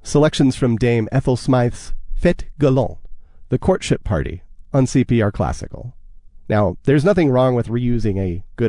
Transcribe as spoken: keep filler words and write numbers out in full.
selections from Dame Ethel Smythe's Fête Galante, the courtship party, on C P R Classical. Now, there's nothing wrong with reusing a good